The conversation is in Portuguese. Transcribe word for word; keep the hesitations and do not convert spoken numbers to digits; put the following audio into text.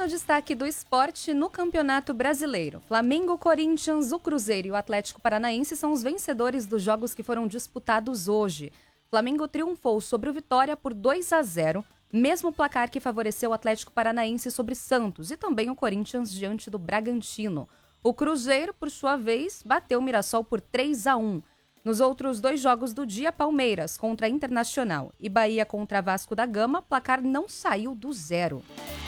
no destaque do esporte no Campeonato Brasileiro. Flamengo, Corinthians, o Cruzeiro e o Atlético Paranaense são os vencedores dos jogos que foram disputados hoje. Flamengo triunfou sobre o Vitória por dois a zero, mesmo placar que favoreceu o Atlético Paranaense sobre Santos e também o Corinthians diante do Bragantino. O Cruzeiro, por sua vez, bateu o Mirassol por três a um. Nos outros dois jogos do dia, Palmeiras contra Internacional e Bahia contra Vasco da Gama, placar não saiu do zero.